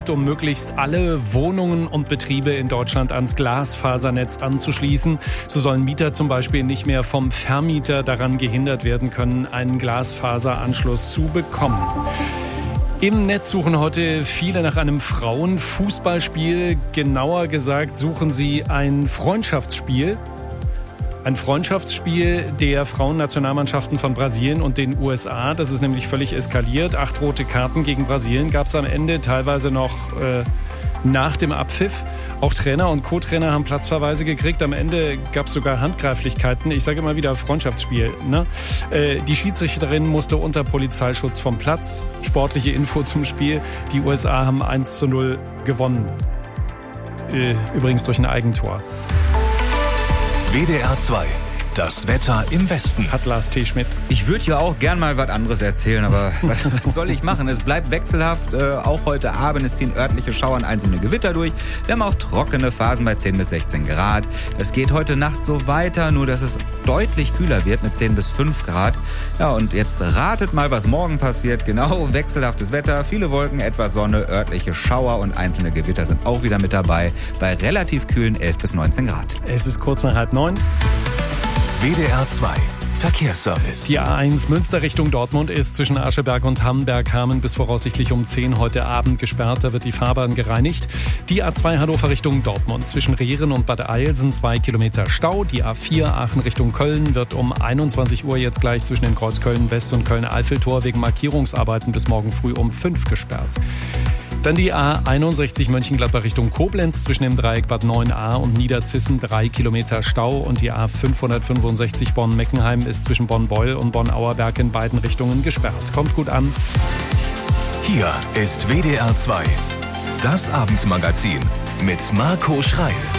versucht, um möglichst alle Wohnungen und Betriebe in Deutschland ans Glasfasernetz anzuschließen. So sollen Mieter zum Beispiel nicht mehr vom Vermieter daran gehindert werden können, einen Glasfaseranschluss zu bekommen. Im Netz suchen heute viele nach einem Frauenfußballspiel. Genauer gesagt suchen sie ein Freundschaftsspiel. Ein Freundschaftsspiel der Frauennationalmannschaften von Brasilien und den USA. Das ist nämlich völlig eskaliert. 8 rote Karten gegen Brasilien gab es am Ende, teilweise noch nach dem Abpfiff. Auch Trainer und Co-Trainer haben Platzverweise gekriegt. Am Ende gab es sogar Handgreiflichkeiten. Ich sage immer wieder Freundschaftsspiel. Ne? Die Schiedsrichterin musste unter Polizeischutz vom Platz. Sportliche Info zum Spiel. Die USA haben 1:0 gewonnen. Übrigens durch ein Eigentor. WDR 2. Das Wetter im Westen. Hat Lars T. Schmidt. Ich würde ja auch gern mal was anderes erzählen, aber was soll ich machen? Es bleibt wechselhaft. Auch heute Abend, es ziehen örtliche Schauer und einzelne Gewitter durch. Wir haben auch trockene Phasen bei 10 bis 16 Grad. Es geht heute Nacht so weiter, nur dass es deutlich kühler wird mit 10 bis 5 Grad. Ja, und jetzt ratet mal, was morgen passiert. Genau, wechselhaftes Wetter, viele Wolken, etwas Sonne, örtliche Schauer und einzelne Gewitter sind auch wieder mit dabei. Bei relativ kühlen 11 bis 19 Grad. Es ist kurz nach 8:30. WDR 2. Verkehrsservice. Die A1 Münster Richtung Dortmund ist zwischen Ascheberg und Hamburg-Hameln bis voraussichtlich um 10 heute Abend gesperrt. Da wird die Fahrbahn gereinigt. Die A2 Hannover Richtung Dortmund zwischen Rehren und Bad Eilsen 2 Kilometer Stau. Die A4 Aachen Richtung Köln wird um 21 Uhr jetzt gleich zwischen den Kreuz Köln-West und Köln-Eiffeltor wegen Markierungsarbeiten bis morgen früh um 5 gesperrt. Dann die A61 Mönchengladbach Richtung Koblenz zwischen dem Dreieck Bad 9a und Niederzissen 3 Kilometer Stau und die A565 Bonn-Meckenheim ist zwischen Bonn-Beul und Bonn-Auerberg in beiden Richtungen gesperrt. Kommt gut an. Hier ist WDR 2. Das Abendmagazin mit Marco Schreil.